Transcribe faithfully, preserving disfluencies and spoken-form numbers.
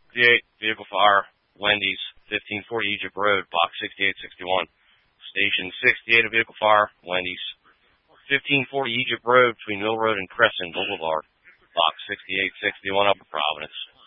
sixty-eight, vehicle fire, Wendy's, fifteen forty Egypt Road, box sixty-eight sixty-one. Station sixty-eight, a vehicle fire, Wendy's, fifteen forty Egypt Road between Mill Road and Crescent Boulevard, box sixty-eight sixty-one, Upper Providence.